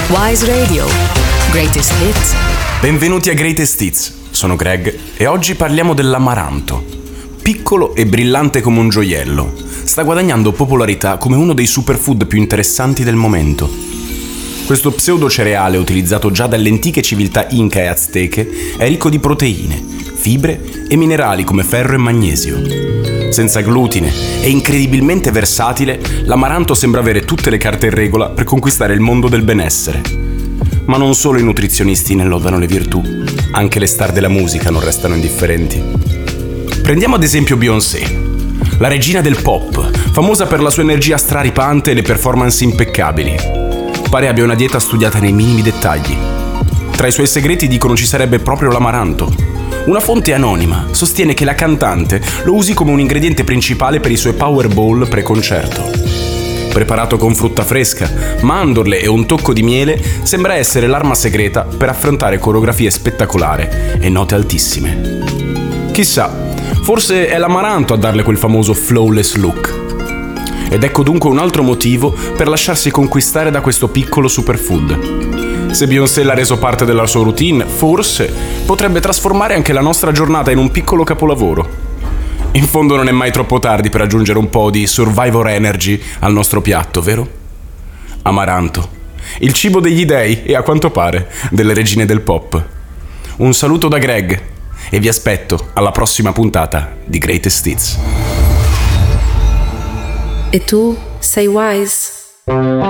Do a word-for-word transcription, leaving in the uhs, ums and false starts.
Wise Radio. Greatest Hits. Benvenuti a Greatest Hits. Sono Greg e oggi parliamo dell'amaranto. Piccolo e brillante come un gioiello, sta guadagnando popolarità come uno dei superfood più interessanti del momento. Questo pseudo-cereale, utilizzato già dalle antiche civiltà inca e azteche, è ricco di proteine, fibre e minerali come ferro e magnesio. Senza glutine e incredibilmente versatile, l'amaranto sembra avere tutte le carte in regola per conquistare il mondo del benessere. Ma non solo i nutrizionisti ne lodano le virtù, anche le star della musica non restano indifferenti. Prendiamo ad esempio Beyoncé, la regina del pop, famosa per la sua energia straripante e le performance impeccabili. Pare abbia una dieta studiata nei minimi dettagli. Tra i suoi segreti dicono ci sarebbe proprio l'amaranto. Una fonte anonima sostiene che la cantante lo usi come un ingrediente principale per i suoi Powerball pre-concerto. Preparato con frutta fresca, mandorle e un tocco di miele, sembra essere l'arma segreta per affrontare coreografie spettacolari e note altissime. Chissà, forse è l'amaranto a darle quel famoso flawless look. Ed ecco dunque un altro motivo per lasciarsi conquistare da questo piccolo superfood. Se Beyoncé l'ha reso parte della sua routine, forse potrebbe trasformare anche la nostra giornata in un piccolo capolavoro. In fondo non è mai troppo tardi per aggiungere un po' di Survivor Energy al nostro piatto, vero? Amaranto, il cibo degli dei e, a quanto pare, delle regine del pop. Un saluto da Greg e vi aspetto alla prossima puntata di Greatest Hits. E tu sei Wise?